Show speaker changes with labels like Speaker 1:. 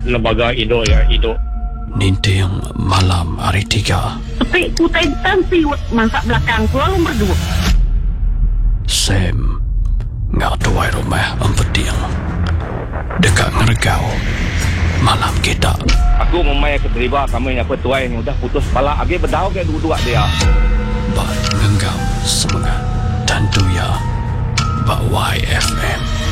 Speaker 1: lembaga Indo ya, Indo.
Speaker 2: Ninting malam hari 3.
Speaker 3: Tapi kutai tensi masak belakang ku lalu berdua.
Speaker 2: Sam ngak tuai rumah empetiang dekat ngergau malam kita.
Speaker 1: Aku memang keterlibat kamu yang apa tuai yang udah putus kepala agi berdau ke dua-dua dia.
Speaker 2: Bak ngenggam semangat tentu ya Bak YFM.